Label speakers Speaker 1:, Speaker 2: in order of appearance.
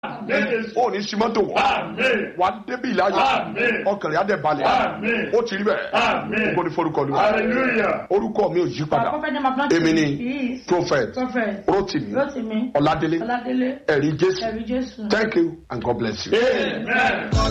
Speaker 1: ó ní símọ́tò wọ̀ wà á débi ìlàyà ọkàn rẹ̀ á dẹ̀ balẹ̀ ó ti rí bẹ́ẹ̀ ó ní forúkọ ni orúkọ mi ò yí padà èmi ni prophet Rotimi Ọládélé ẹ̀rí Jésù. Thank you and God bless you. Amen.